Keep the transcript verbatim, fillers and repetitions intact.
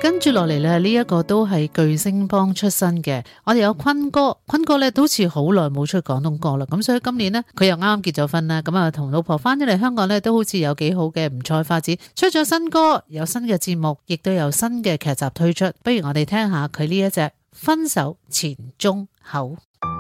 跟住落嚟咧，呢、這、一個都係巨聲幫出身嘅。我哋有坤哥，坤哥咧都好似好耐冇出廣東歌啦。咁所以今年呢，佢又啱啱結咗婚啦，咁啊同老婆翻咗嚟香港咧，都好似有幾好嘅唔錯發展。出咗新歌，有新嘅節目，亦都有新嘅劇集推出。不如我哋聽下佢呢一隻《分手前中後》。